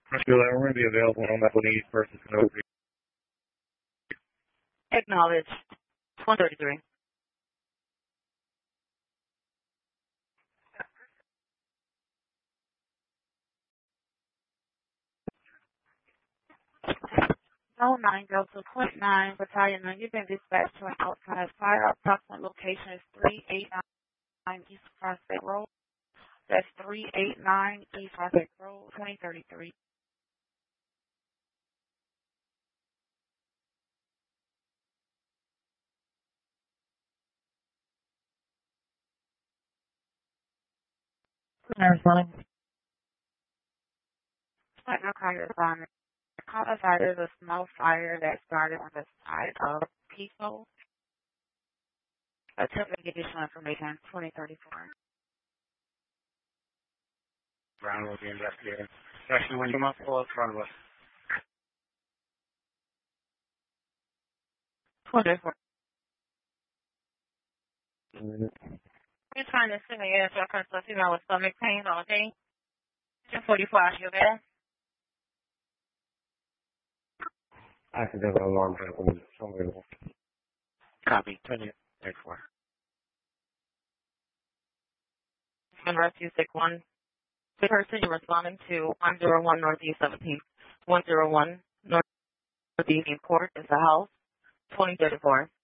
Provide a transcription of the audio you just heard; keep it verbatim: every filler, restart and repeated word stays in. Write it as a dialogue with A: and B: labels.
A: We're going to be available on that one East versus Canopy.
B: Acknowledge. one thirty-three. Oh nine Delta point nine Battalion nine. You've been dispatched to an outside fire. Approximate location is three eight nine East Prospect Road. That's three eight nine East Prospect Road, twenty thirty-three.
C: Responding.
B: Right now, call your respondent. Call us out. There's a small fire that started on the side of Pico. Attempt to get additional information, twenty thirty-four.
A: Brown will be investigating. Actually, when you must pull up front of us.
B: twenty-four. You're trying to send me in so I can let you know with stomach pain all day. ten forty-four, you there?
A: Accidental alarm happened. Unbelievable. Copy. ten eighty-four.
B: Number two six one. The person you're responding to one oh one Northeast seventeenth. one oh one Northeast Court is the house. twenty thirty-four.